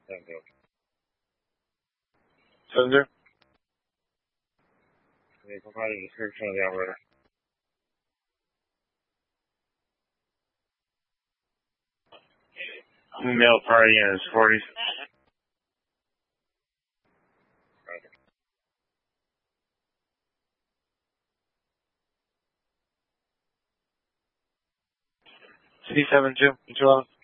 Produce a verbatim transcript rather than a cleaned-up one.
Thank you. Sender. Can you provide a description of the operator? Male party in his forties. C seven two, two eleven.